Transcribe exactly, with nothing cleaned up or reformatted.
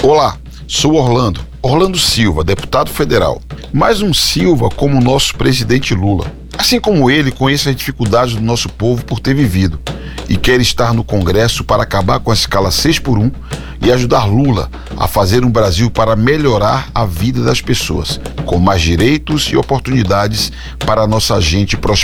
Olá, sou Orlando, Orlando Silva, deputado federal. Mais um Silva como o nosso presidente Lula. Assim como ele, conheço as dificuldades do nosso povo por ter vivido e quer estar no Congresso para acabar com a escala seis por um e ajudar Lula a fazer um Brasil para melhorar a vida das pessoas, com mais direitos e oportunidades para a nossa gente prosperar.